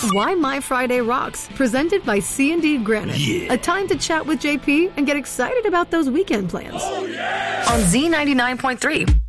Why My Friday Rocks, presented by C&D Granite. A time to chat with JP and get excited about those weekend plans. On Z99.3.